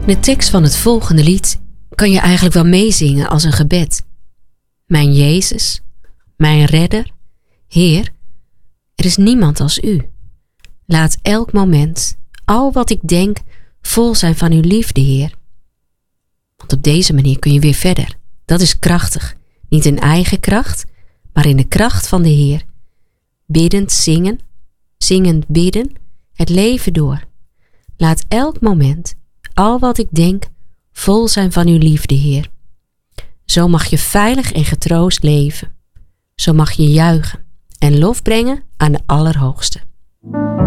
De tekst van het volgende lied kan je eigenlijk wel meezingen als een gebed. Mijn Jezus, mijn Redder, Heer, er is niemand als U. Laat elk moment, al wat ik denk, vol zijn van Uw liefde, Heer. Want op deze manier kun je weer verder. Dat is krachtig. Niet in eigen kracht, maar in de kracht van de Heer. Biddend zingen, zingend bidden, het leven door. Laat elk moment, al wat ik denk, vol zijn van Uw liefde, Heer. Zo mag je veilig en getroost leven. Zo mag je juichen en lof brengen aan de Allerhoogste.